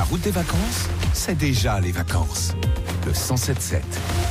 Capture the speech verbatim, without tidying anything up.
La route des vacances, c'est déjà les vacances. Le cent sept sept.